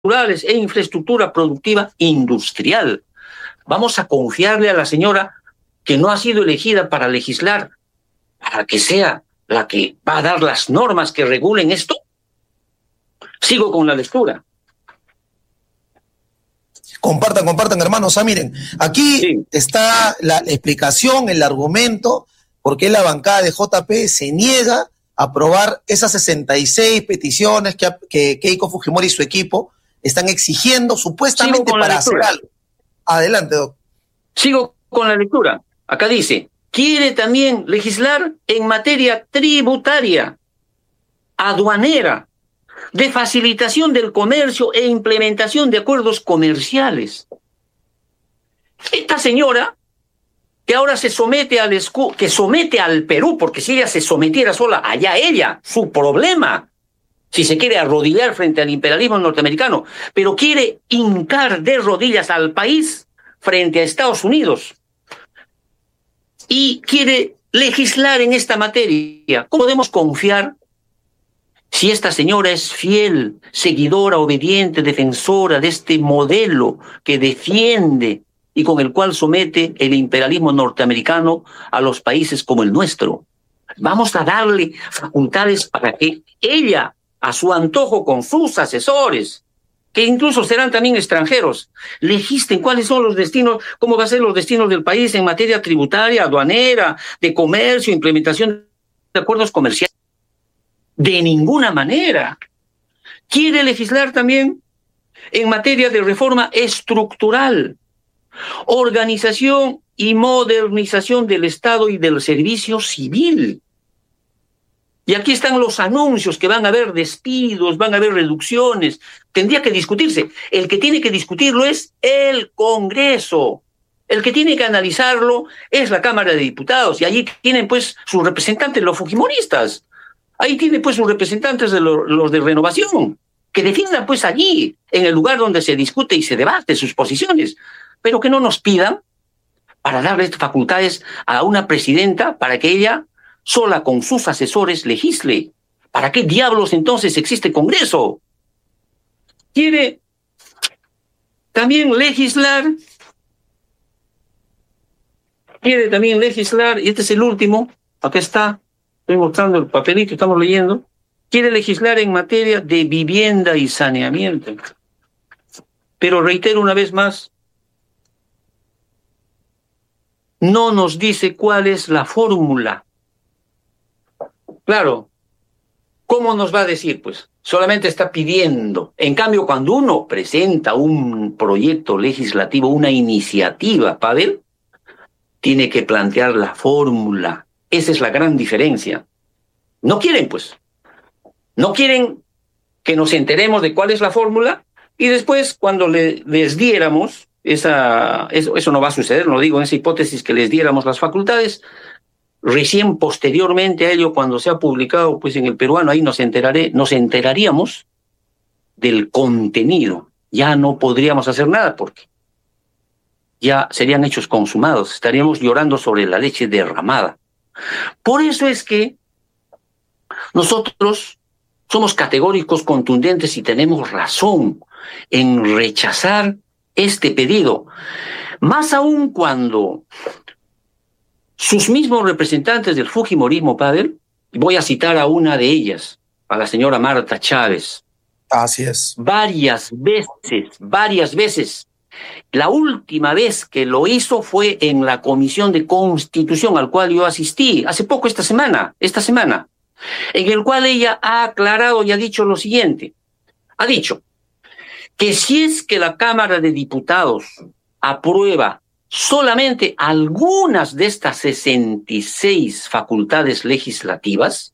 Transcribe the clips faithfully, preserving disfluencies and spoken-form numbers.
rurales e infraestructura productiva industrial. Vamos a confiarle a la señora que no ha sido elegida para legislar, para que sea la que va a dar las normas que regulen esto. Sigo con la lectura. Compartan, compartan, hermanos. Ah, miren, aquí sí está la explicación, el argumento, por qué la bancada de J P se niega a aprobar esas sesenta y seis peticiones que, que Keiko Fujimori y su equipo están exigiendo supuestamente para hacer algo. Adelante, doctor. Sigo con la lectura. Acá dice, quiere también legislar en materia tributaria, aduanera, de facilitación del comercio e implementación de acuerdos comerciales. Esta señora, que ahora se somete al escu- que somete al Perú, porque si ella se sometiera sola, allá ella, su problema, si se quiere arrodillar frente al imperialismo norteamericano, pero quiere hincar de rodillas al país frente a Estados Unidos y quiere legislar en esta materia. ¿Cómo podemos confiar si esta señora es fiel, seguidora, obediente, defensora de este modelo que defiende y con el cual somete el imperialismo norteamericano a los países como el nuestro? Vamos a darle facultades para que ella, a su antojo, con sus asesores, que incluso serán también extranjeros, legislen cuáles son los destinos, cómo van a ser los destinos del país en materia tributaria, aduanera, de comercio, implementación de acuerdos comerciales. De ninguna manera. Quiere legislar también en materia de reforma estructural, organización y modernización del Estado y del servicio civil. Y aquí están los anuncios que van a haber despidos, van a haber reducciones. Tendría que discutirse. El que tiene que discutirlo es el Congreso. El que tiene que analizarlo es la Cámara de Diputados. Y allí tienen pues sus representantes, los fujimoristas. Ahí tiene pues sus representantes de lo, los de Renovación, que defiendan pues allí, en el lugar donde se discute y se debate sus posiciones, pero que no nos pidan para darle facultades a una presidenta para que ella, sola con sus asesores, legisle. ¿Para qué diablos entonces existe Congreso? Quiere también legislar, quiere también legislar, y este es el último, acá está, estoy mostrando el papelito, estamos leyendo, quiere legislar en materia de vivienda y saneamiento. Pero reitero una vez más, no nos dice cuál es la fórmula. Claro, ¿cómo nos va a decir? Pues solamente está pidiendo. En cambio, cuando uno presenta un proyecto legislativo, una iniciativa, Pavel, tiene que plantear la fórmula. Esa es la gran diferencia. No quieren, pues. No quieren que nos enteremos de cuál es la fórmula y después, cuando le, les diéramos, esa, eso, eso no va a suceder, no digo en esa hipótesis que les diéramos las facultades, recién posteriormente a ello, cuando sea publicado pues en el peruano, ahí nos, enteraré, nos enteraríamos del contenido. Ya no podríamos hacer nada porque ya serían hechos consumados, estaríamos llorando sobre la leche derramada. Por eso es que nosotros somos categóricos, contundentes y tenemos razón en rechazar este pedido. Más aún cuando sus mismos representantes del Fujimorismo, Pavel, voy a citar a una de ellas, a la señora Marta Chávez. Así es. Varias veces, varias veces. La última vez que lo hizo fue en la Comisión de Constitución, al cual yo asistí hace poco, esta semana, esta semana, en el cual ella ha aclarado y ha dicho lo siguiente. Ha dicho que si es que la Cámara de Diputados aprueba solamente algunas de estas sesenta y seis facultades legislativas,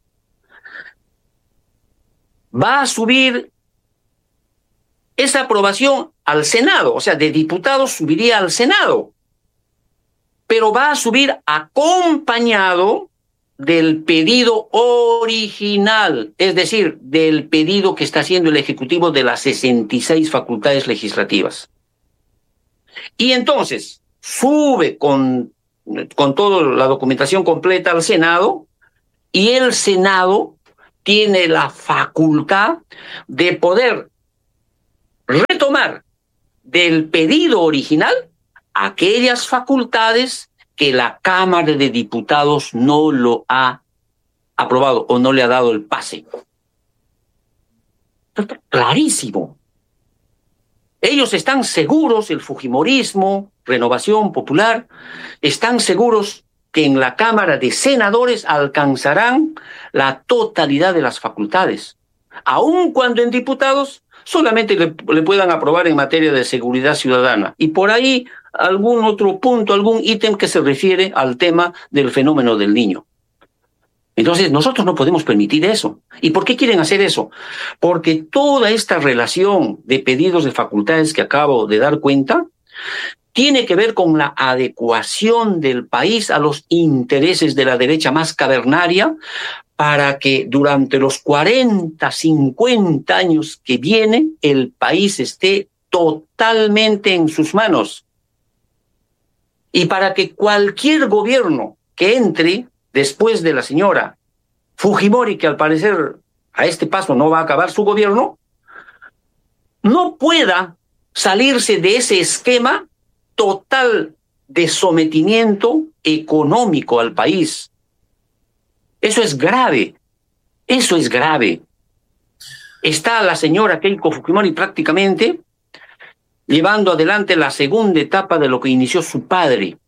va a subir esa aprobación al Senado, o sea, de diputados subiría al Senado, pero va a subir acompañado del pedido original, es decir, del pedido que está haciendo el Ejecutivo de las sesenta y seis facultades legislativas. Y entonces sube con, con toda la documentación completa al Senado, y el Senado tiene la facultad de poder del pedido original aquellas facultades que la Cámara de Diputados no lo ha aprobado o no le ha dado el pase. Clarísimo. Ellos están seguros, el fujimorismo, Renovación Popular, están seguros que en la Cámara de Senadores alcanzarán la totalidad de las facultades, aun cuando en diputados solamente le, le puedan aprobar en materia de seguridad ciudadana. Y por ahí algún otro punto, algún ítem que se refiere al tema del fenómeno del niño. Entonces, nosotros no podemos permitir eso. ¿Y por qué quieren hacer eso? Porque toda esta relación de pedidos de facultades que acabo de dar cuenta tiene que ver con la adecuación del país a los intereses de la derecha más cavernaria para que durante los cuarenta, cincuenta años que vienen el país esté totalmente en sus manos. Y para que cualquier gobierno que entre después de la señora Fujimori, que al parecer a este paso no va a acabar su gobierno, no pueda salirse de ese esquema total de sometimiento económico al país. Eso es grave, eso es grave. Está la señora Keiko Fujimori prácticamente llevando adelante la segunda etapa de lo que inició su padre.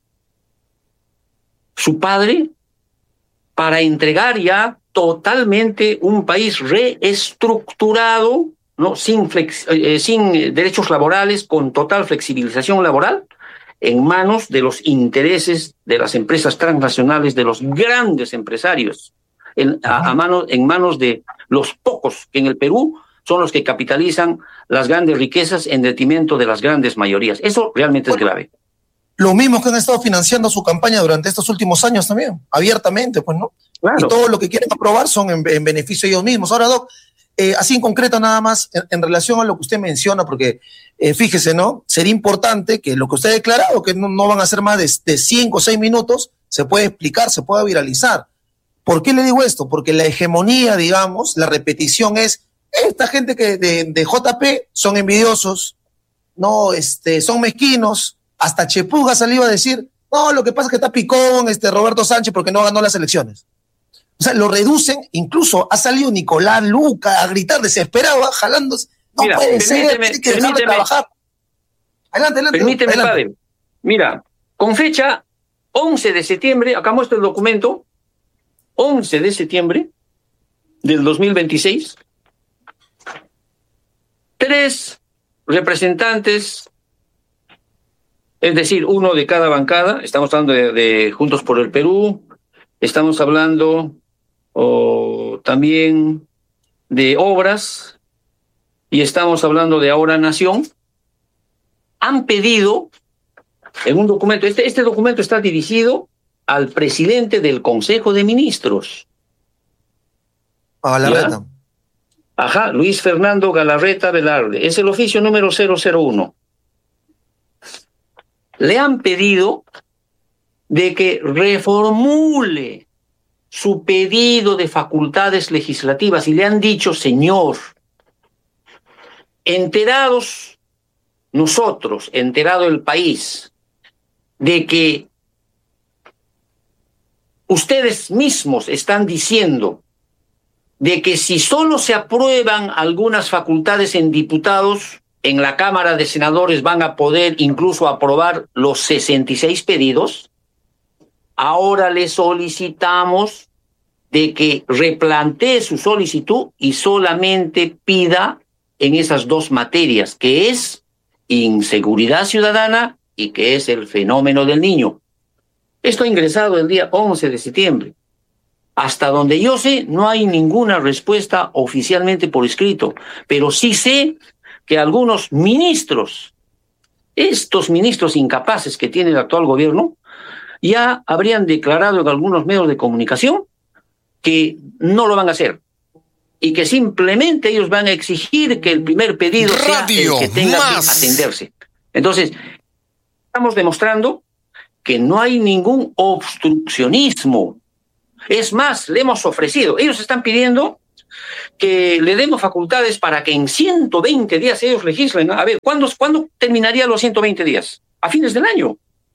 Su padre para entregar ya totalmente un país reestructurado, ¿no? sin, flex, eh, sin derechos laborales, con total flexibilización laboral, en manos de los intereses de las empresas transnacionales, de los grandes empresarios, en, a, a mano, en manos de los pocos que en el Perú son los que capitalizan las grandes riquezas en detrimento de las grandes mayorías. Eso realmente bueno, es grave. Los mismos que han estado financiando su campaña durante estos últimos años también, abiertamente, pues, ¿no? Claro. Y todo lo que quieren aprobar son en, en beneficio de ellos mismos. Ahora, Doc, eh, así en concreto nada más, en, en relación a lo que usted menciona, porque eh, fíjese, ¿no? Sería importante que lo que usted ha declarado, que no, no van a ser más de, de cinco o seis minutos, se puede explicar, se pueda viralizar. ¿Por qué le digo esto? Porque la hegemonía, digamos, la repetición es, esta gente que de, de J P son envidiosos, no, este, son mezquinos, hasta Chepuga salió a decir, no, lo que pasa es que está picón este Roberto Sánchez porque no ganó las elecciones. O sea, lo reducen, incluso ha salido Nicolás Luca a gritar desesperado, jalándose. No Mira, puede ser, hay que dejar de trabajar. Adelante, adelante. Permíteme, adelante. padre. Mira, con fecha once de septiembre, acá muestro el documento, once de septiembre del dos mil veintiséis, tres representantes, es decir, uno de cada bancada, estamos hablando de, de Juntos por el Perú, estamos hablando oh, también de Obras y estamos hablando de Ahora Nación, han pedido en un documento, este, este documento está dirigido al presidente del Consejo de Ministros. A Galarreta. Ajá, Luis Fernando Galarreta Velarde, es el oficio número cero cero uno. Le han pedido de que reformule su pedido de facultades legislativas y le han dicho, señor, enterados nosotros, enterado el país, de que ustedes mismos están diciendo de que si solo se aprueban algunas facultades en diputados, en la Cámara de Senadores van a poder incluso aprobar los sesenta y seis pedidos. Ahora le solicitamos de que replantee su solicitud y solamente pida en esas dos materias, que es inseguridad ciudadana y que es el fenómeno del niño. Esto ha ingresado el día once de septiembre. Hasta donde yo sé, no hay ninguna respuesta oficialmente por escrito, pero sí sé que algunos ministros, estos ministros incapaces que tiene el actual gobierno, ya habrían declarado en algunos medios de comunicación que no lo van a hacer y que simplemente ellos van a exigir que el primer pedido Radio sea el que tenga más. que atenderse. Entonces, estamos demostrando que no hay ningún obstruccionismo. Es más, le hemos ofrecido, ellos están pidiendo que le demos facultades para que en ciento veinte días ellos legislen. A ver, ¿cuándo, ¿cuándo terminaría los ciento veinte días? A fines del año.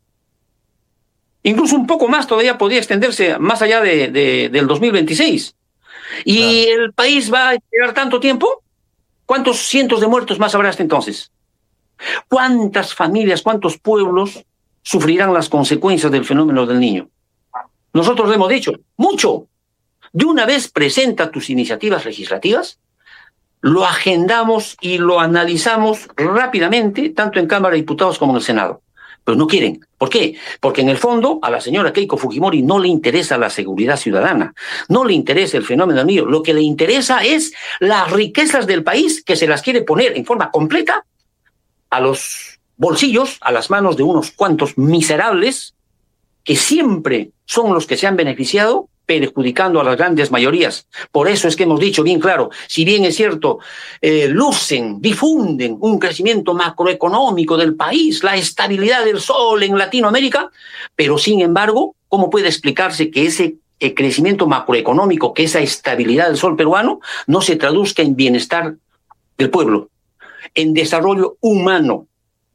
Incluso un poco más todavía podría extenderse más allá de, de, del dos mil veintiséis. ¿Y claro, el país va a esperar tanto tiempo? ¿Cuántos cientos de muertos más habrá hasta entonces? ¿Cuántas familias, cuántos pueblos sufrirán las consecuencias del fenómeno del Niño? Nosotros le hemos dicho, mucho. De una vez presenta tus iniciativas legislativas, lo agendamos y lo analizamos rápidamente, tanto en Cámara de Diputados como en el Senado. Pero no quieren. ¿Por qué? Porque en el fondo a la señora Keiko Fujimori no le interesa la seguridad ciudadana, no le interesa el fenómeno del Niño. Lo que le interesa es las riquezas del país, que se las quiere poner en forma completa a los bolsillos, a las manos de unos cuantos miserables que siempre son los que se han beneficiado, perjudicando a las grandes mayorías. Por eso es que hemos dicho bien claro, si bien es cierto, eh, lucen, difunden un crecimiento macroeconómico del país, la estabilidad del sol en Latinoamérica, pero sin embargo, ¿cómo puede explicarse que ese eh, crecimiento macroeconómico, que esa estabilidad del sol peruano, no se traduzca en bienestar del pueblo, en desarrollo humano?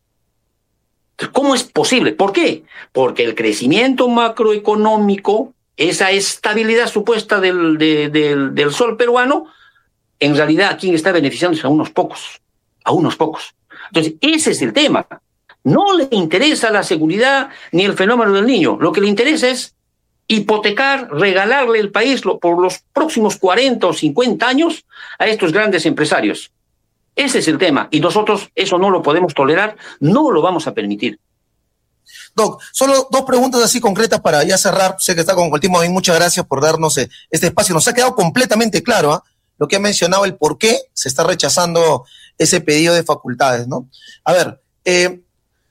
¿Cómo es posible? ¿Por qué? Porque el crecimiento macroeconómico, esa estabilidad supuesta del, de, del, del sol peruano, en realidad, ¿a quién está beneficiando? A unos pocos, a unos pocos. Entonces, ese es el tema. No le interesa la seguridad ni el fenómeno del Niño. Lo que le interesa es hipotecar, regalarle el país por los próximos cuarenta o cincuenta años a estos grandes empresarios. Ese es el tema, y nosotros eso no lo podemos tolerar, no lo vamos a permitir. Doc, solo dos preguntas así concretas para ya cerrar. Sé que está con el tiempo, muchas gracias por darnos este espacio. Nos ha quedado completamente claro, ¿eh? Lo que ha mencionado, el por qué se está rechazando ese pedido de facultades, ¿no? A ver, eh,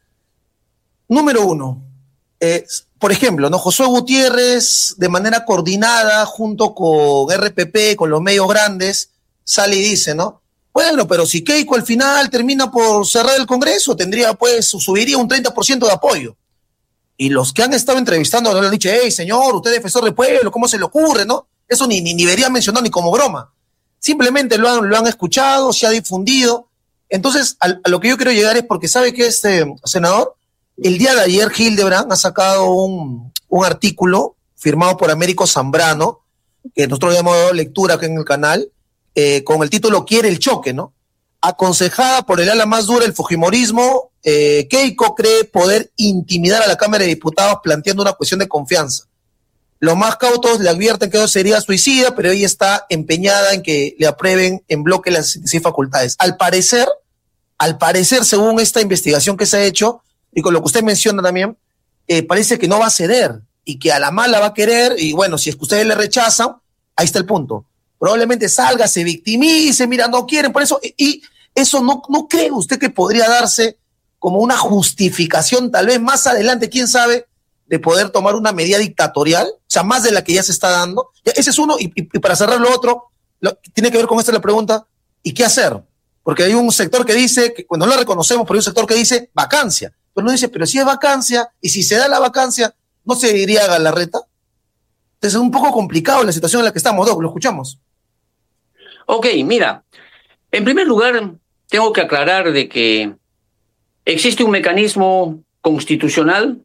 número uno, eh, por ejemplo, ¿no? Josué Gutiérrez, de manera coordinada, junto con R P P, con los medios grandes, sale y dice, ¿no? Bueno, pero si Keiko al final termina por cerrar el Congreso, tendría, pues, subiría un treinta por ciento de apoyo. Y los que han estado entrevistando le han dicho, hey, señor, usted es defensor del pueblo, ¿cómo se le ocurre, no? Eso ni, ni, ni debería mencionar ni como broma. Simplemente lo han, lo han escuchado, se ha difundido. Entonces, a, a lo que yo quiero llegar es porque sabe que este senador, el día de ayer Hildebrand ha sacado un, un artículo firmado por Américo Zambrano, que nosotros le hemos dado lectura acá en el canal, Eh, con el título Quiere el choque, ¿no? Aconsejada por el ala más dura del fujimorismo, eh, Keiko cree poder intimidar a la Cámara de Diputados planteando una cuestión de confianza. Los más cautos le advierten que eso sería suicida, pero ella está empeñada en que le aprueben en bloque las sesenta y seis facultades. Al parecer, al parecer, según esta investigación que se ha hecho, y con lo que usted menciona también, eh, parece que no va a ceder y que a la mala va a querer, y bueno, si es que ustedes le rechazan, ahí está el punto. Probablemente salga, se victimice, mira, no quieren, por eso, y eso no, no cree usted que podría darse como una justificación, tal vez más adelante, quién sabe, de poder tomar una medida dictatorial, o sea, más de la que ya se está dando. Ese es uno, y, y, y para cerrar lo otro, lo, tiene que ver con esta la pregunta, ¿y qué hacer? Porque hay un sector que dice, que cuando no lo reconocemos, pero hay un sector que dice vacancia, pero no dice, pero si es vacancia, y si se da la vacancia, ¿no se iría a Galarreta? Entonces es un poco complicado la situación en la que estamos, Doc, lo escuchamos. Ok, mira, en primer lugar, tengo que aclarar de que existe un mecanismo constitucional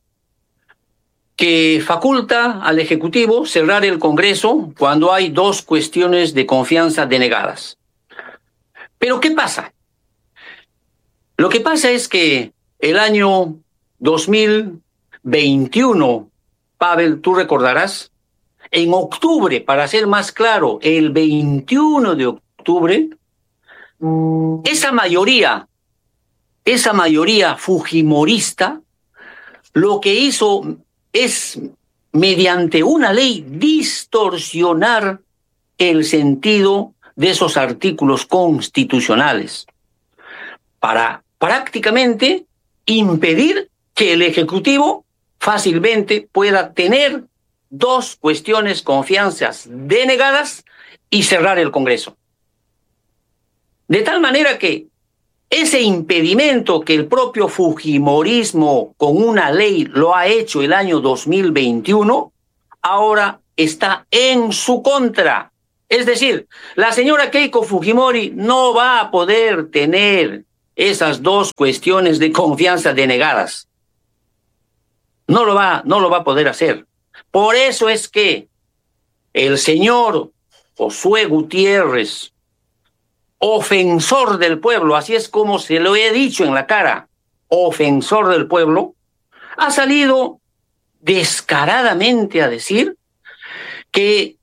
que faculta al Ejecutivo cerrar el Congreso cuando hay dos cuestiones de confianza denegadas. Pero ¿qué pasa? Lo que pasa es que el año dos mil veintiuno, Pavel, tú recordarás, en octubre, para ser más claro, el veintiuno de octubre, esa mayoría, esa mayoría fujimorista, lo que hizo es, mediante una ley, distorsionar el sentido de esos artículos constitucionales para prácticamente impedir que el Ejecutivo fácilmente pueda tener dos cuestiones confianzas denegadas y cerrar el Congreso. De tal manera que ese impedimento que el propio fujimorismo con una ley lo ha hecho el año dos mil veintiuno, ahora está en su contra. Es decir, la señora Keiko Fujimori no va a poder tener esas dos cuestiones de confianza denegadas. No lo va, no lo va a poder hacer. Por eso es que el señor Josué Gutiérrez, ofensor del pueblo, así es como se lo he dicho en la cara, ofensor del pueblo, ha salido descaradamente a decir que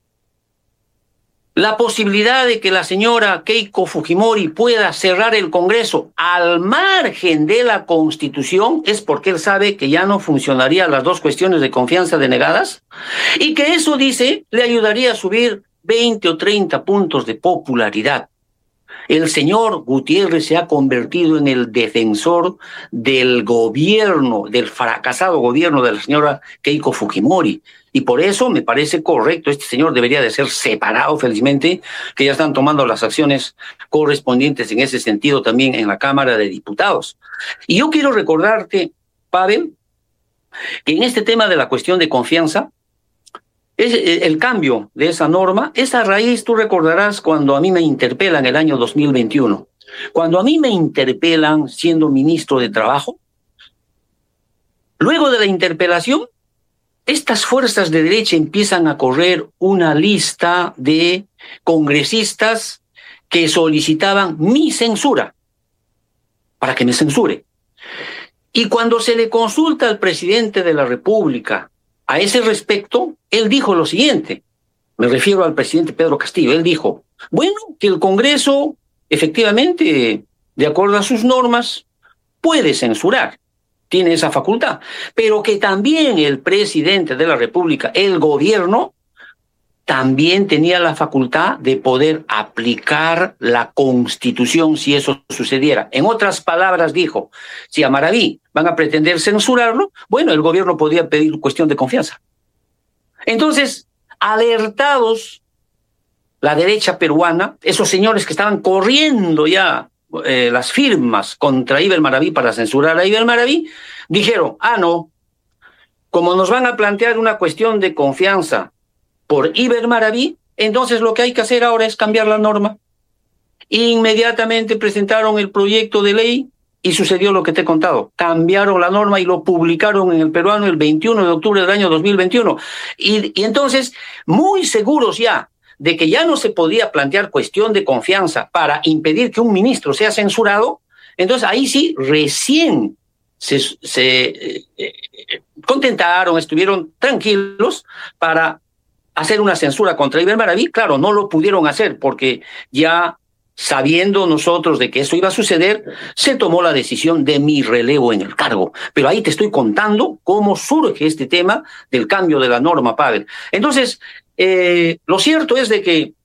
la posibilidad de que la señora Keiko Fujimori pueda cerrar el Congreso al margen de la Constitución es porque él sabe que ya no funcionarían las dos cuestiones de confianza denegadas y que eso, dice, le ayudaría a subir veinte o treinta puntos de popularidad. El señor Gutiérrez se ha convertido en el defensor del gobierno, del fracasado gobierno de la señora Keiko Fujimori. Y por eso me parece correcto, este señor debería de ser separado, felizmente, que ya están tomando las acciones correspondientes en ese sentido también en la Cámara de Diputados. Y yo quiero recordarte, Pavel, que en este tema de la cuestión de confianza, es el cambio de esa norma, esa raíz, tú recordarás cuando a mí me interpelan el año dos mil veintiuno. Cuando a mí me interpelan siendo ministro de Trabajo, luego de la interpelación, estas fuerzas de derecha empiezan a correr una lista de congresistas que solicitaban mi censura, para que me censure. Y cuando se le consulta al presidente de la República a ese respecto, él dijo lo siguiente, me refiero al presidente Pedro Castillo, él dijo, bueno, que el Congreso, efectivamente, de acuerdo a sus normas, puede censurar, tiene esa facultad, pero que también el presidente de la República, el gobierno, también tenía la facultad de poder aplicar la Constitución si eso sucediera. En otras palabras dijo, si a Maraví van a pretender censurarlo, bueno, el gobierno podría pedir cuestión de confianza. Entonces, alertados, la derecha peruana, esos señores que estaban corriendo ya eh, las firmas contra Iber Maraví para censurar a Iber Maraví, dijeron, ah, no, como nos van a plantear una cuestión de confianza por Iber Maraví, entonces lo que hay que hacer ahora es cambiar la norma. Inmediatamente presentaron el proyecto de ley y sucedió lo que te he contado. Cambiaron la norma y lo publicaron en el Peruano el veintiuno de octubre del año dos mil veintiuno. Y, y entonces, muy seguros ya de que ya no se podía plantear cuestión de confianza para impedir que un ministro sea censurado, entonces ahí sí recién se, se eh, eh, contentaron, estuvieron tranquilos para hacer una censura contra Iber Maraví. Claro, no lo pudieron hacer porque ya sabiendo nosotros de que eso iba a suceder, se tomó la decisión de mi relevo en el cargo. Pero ahí te estoy contando cómo surge este tema del cambio de la norma, Pavel. Entonces, eh, lo cierto es de que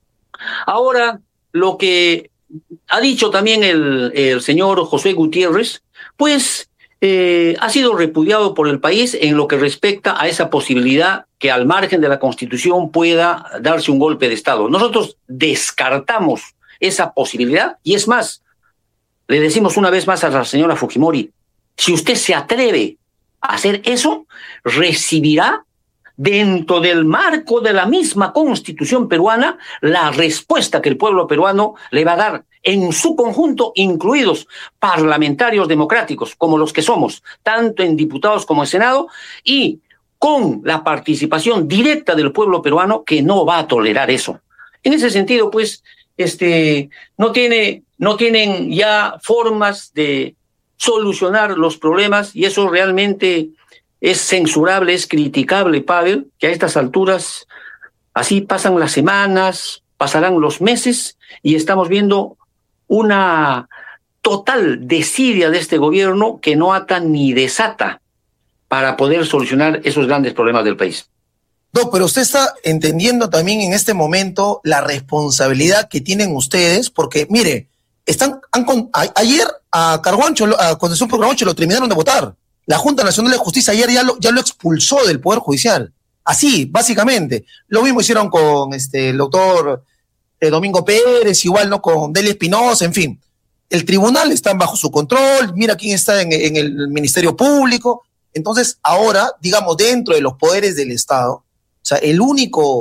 ahora lo que ha dicho también el, el señor Josué Gutiérrez, pues eh, ha sido repudiado por el país en lo que respecta a esa posibilidad que al margen de la Constitución pueda darse un golpe de Estado. Nosotros descartamos esa posibilidad y es más, le decimos una vez más a la señora Fujimori, si usted se atreve a hacer eso, recibirá dentro del marco de la misma Constitución peruana la respuesta que el pueblo peruano le va a dar en su conjunto, incluidos parlamentarios democráticos como los que somos, tanto en diputados como en Senado, y con la participación directa del pueblo peruano que no va a tolerar eso. En ese sentido, pues, este, no tiene, no tienen ya formas de solucionar los problemas y eso realmente es censurable, es criticable, Pavel, que a estas alturas así pasan las semanas, pasarán los meses y estamos viendo una total desidia de este gobierno que no ata ni desata para poder solucionar esos grandes problemas del país. No, pero usted está entendiendo también en este momento la responsabilidad que tienen ustedes, porque, mire, están han, a, ayer a Carguancho, a Concepción por Carguancho lo terminaron de votar. La Junta Nacional de Justicia ayer ya lo, ya lo expulsó del Poder Judicial. Así, básicamente. Lo mismo hicieron con este, el doctor eh, Domingo Pérez, igual, ¿no? Con Delia Espinosa, en fin. El tribunal está bajo su control, mira quién está en, en el Ministerio Público. Entonces, ahora, digamos, dentro de los poderes del Estado, o sea, el único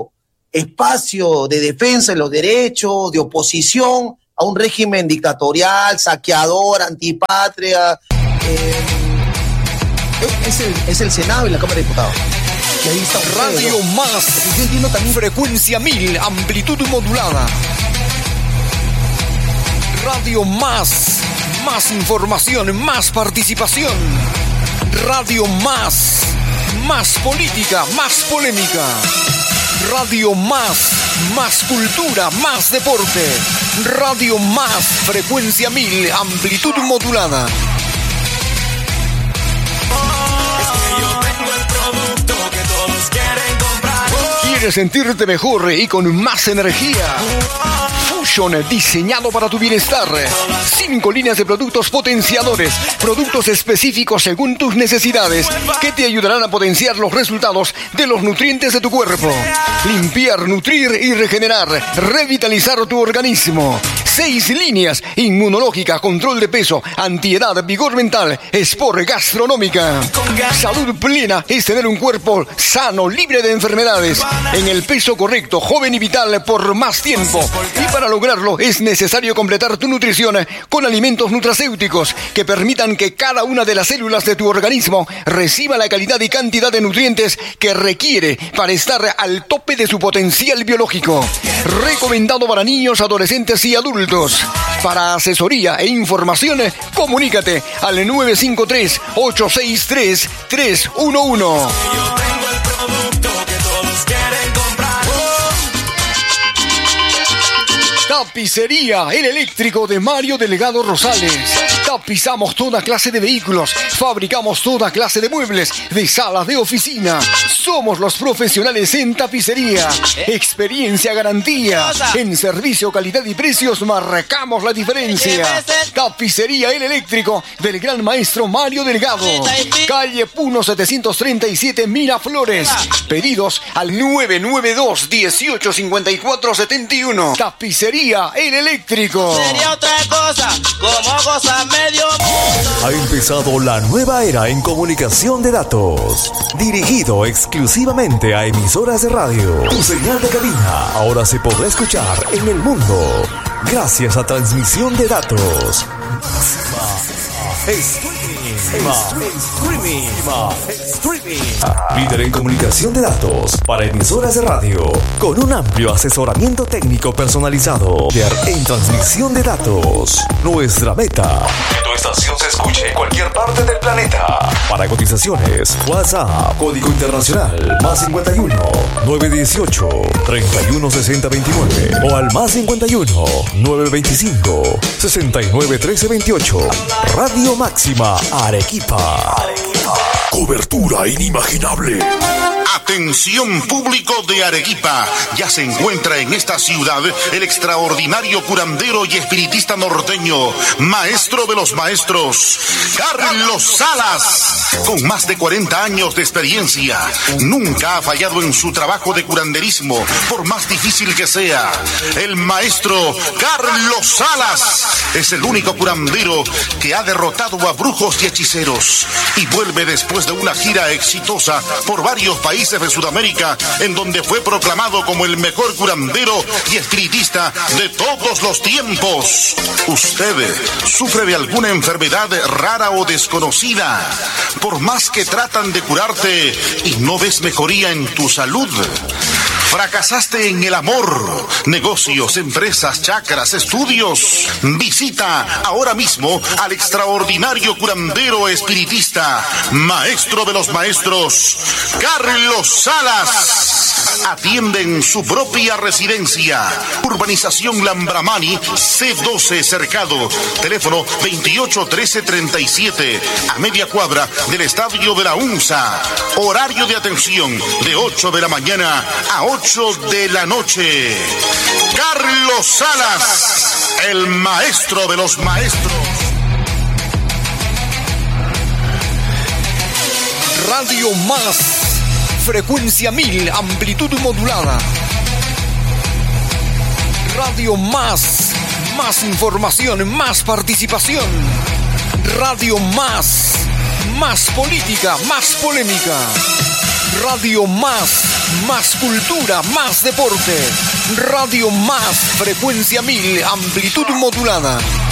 espacio de defensa de los derechos, de oposición a un régimen dictatorial, saqueador, antipatria. Eh, es, el, es el Senado y la Cámara de Diputados. Y ahí está Radio ustedes, ¿no? Más, yo entiendo también frecuencia mil, amplitud modulada. Radio Más, más información, más participación. Radio Más, más política, más polémica. Radio Más, más cultura, más deporte. Radio Más, frecuencia mil, amplitud modulada. ¿Quieres sentirte mejor y con más energía? Fusion, diseñado para tu bienestar. Cinco líneas de productos potenciadores, productos específicos según tus necesidades, que te ayudarán a potenciar los resultados de los nutrientes de tu cuerpo. Limpiar, nutrir y regenerar, revitalizar tu organismo. Seis líneas: inmunológica, control de peso, antiedad, vigor mental, sport, gastronómica. Salud plena es tener un cuerpo sano, libre de enfermedades, en el peso correcto, joven y vital por más tiempo. Y para lograrlo es necesario completar tu nutrición con alimentos nutracéuticos que permitan que cada una de las células de tu organismo reciba la calidad y cantidad de nutrientes que requiere para estar al tope de su potencial biológico. Recomendado para niños, adolescentes y adultos. Para asesoría e información, comunícate al nueve cinco tres, ocho seis tres, tres uno uno. Tapicería El Eléctrico de Mario Delgado Rosales. Tapizamos toda clase de vehículos, fabricamos toda clase de muebles, de salas de oficina. Somos los profesionales en tapicería. Experiencia, garantía. En servicio, calidad y precios marcamos la diferencia. Tapicería El Eléctrico del gran maestro Mario Delgado. Calle Puno setecientos treinta y siete, Miraflores. Pedidos al nueve nueve dos, dieciocho cincuenta y cuatro setenta y uno. Tapicería El Eléctrico. Sería otra cosa, como cosa medio mundo. Ha empezado la nueva era en comunicación de datos, dirigido exclusivamente a emisoras de radio. Tu señal de cabina ahora se podrá escuchar en el mundo gracias a transmisión de datos. Streaming. Streaming. Líder en comunicación de datos para emisoras de radio, con un amplio asesoramiento técnico personalizado. En transmisión de datos, nuestra meta: que tu estación se escuche en cualquier parte del planeta. Para cotizaciones, WhatsApp, código internacional, más cincuenta y uno, nueve dieciocho, treinta y uno sesenta veintinueve, o al más cincuenta y uno, nueve veinticinco, sesenta y nueve trece veintiocho. Radio Máxima Arequipa. Arequipa. Cobertura inimaginable. Atención público de Arequipa, ya se encuentra en esta ciudad el extraordinario curandero y espiritista norteño, maestro de los maestros, Carlos Salas. Con más de cuarenta años de experiencia, nunca ha fallado en su trabajo de curanderismo, por más difícil que sea. El maestro Carlos Salas es el único curandero que ha derrotado a brujos y hechiceros y vuelve después de una gira exitosa por varios países de Sudamérica, en donde fue proclamado como el mejor curandero y espiritista de todos los tiempos. ¿Usted sufre de alguna enfermedad rara o desconocida? Por más que tratan de curarte y no ves mejoría en tu salud. ¿Fracasaste en el amor, negocios, empresas, chakras, estudios? Visita ahora mismo al extraordinario curandero espiritista, maestro de los maestros, Carlos Salas. Atiende en su propia residencia. Urbanización Lambramani, C doce Cercado. Teléfono veintiocho trece treinta y siete, a media cuadra del estadio de la UNSA. Horario de atención de ocho de la mañana a ocho de la noche. Carlos Salas, el maestro de los maestros. Radio Más, frecuencia mil, amplitud modulada. Radio Más, más información, más participación. Radio Más, más política, más polémica. Radio Más, Más cultura, más deporte. Radio Más, frecuencia mil, amplitud modulada.